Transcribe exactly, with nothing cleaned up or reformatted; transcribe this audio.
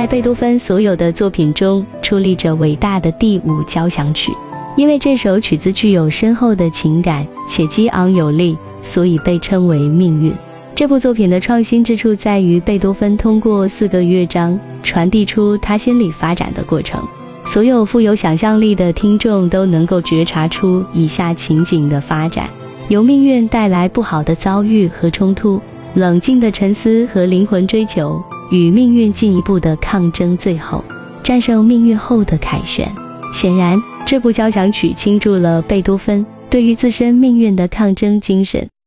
贝多芬所有的作品中矗立着伟大的第五交响曲。因为这首曲子具有深厚的情感且激昂有力，所以被称为命运。这部作品的创新之处在于贝多芬通过四个乐章传递出他心理发展的过程，所有富有想象力的听众都能够觉察出以下情景的发展：由命运带来不好的遭遇和冲突，冷静的沉思和灵魂追求，与命运进一步的抗争，最后战胜命运后的凯旋。显然，这部交响曲倾注了贝多芬对于自身命运的抗争精神，